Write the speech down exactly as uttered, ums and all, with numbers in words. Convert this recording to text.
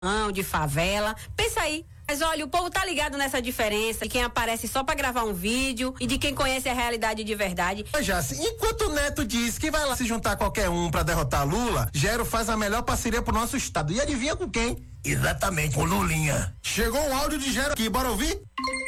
de favela. Pensa aí. Mas olha, o povo tá ligado nessa diferença de quem aparece só pra gravar um vídeo e de quem conhece a realidade de verdade. Mas já, enquanto o Neto diz que vai lá se juntar a qualquer um pra derrotar Lula, Gero faz a melhor parceria pro nosso estado. E adivinha com quem? Exatamente, com Lulinha. Chegou um áudio de Gero aqui, bora ouvir?